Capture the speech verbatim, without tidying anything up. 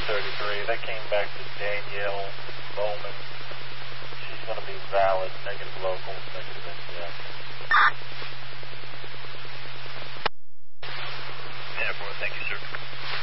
thirty-three. That came back to Danielle Bowman. She's going to be valid, negative local, negative